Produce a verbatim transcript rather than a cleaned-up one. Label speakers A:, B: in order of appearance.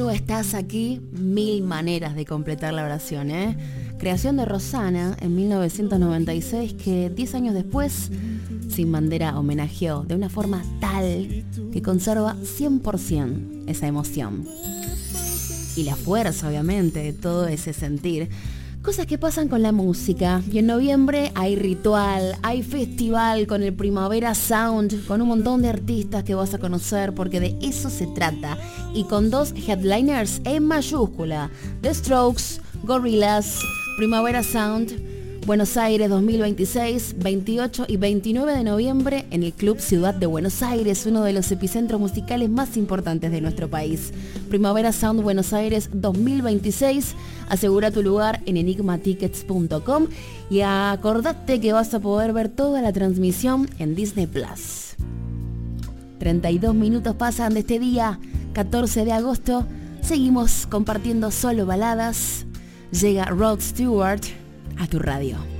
A: Manu, estás aquí, mil maneras de completar la oración, ¿eh? Creación de Rosana en mil novecientos noventa y seis, que diez años después, Sin Bandera homenajeó de una forma tal que conserva cien por ciento esa emoción. Y la fuerza, obviamente, de todo ese sentir. Cosas que pasan con la música. Y en noviembre hay ritual, hay festival con el Primavera Sound, con un montón de artistas que vas a conocer, porque de eso se trata. Y con dos headliners en mayúscula: The Strokes, Gorillaz, Primavera Sound, Buenos Aires dos mil veintiséis, veintiocho y veintinueve de noviembre en el Club Ciudad de Buenos Aires, uno de los epicentros musicales más importantes de nuestro país. Primavera Sound Buenos Aires dos mil veintiséis, asegura tu lugar en enigma tickets punto com y acordate que vas a poder ver toda la transmisión en Disney Plus. treinta y dos minutos pasan de este día, catorce de agosto, seguimos compartiendo solo baladas. Llega Rod Stewart a tu radio.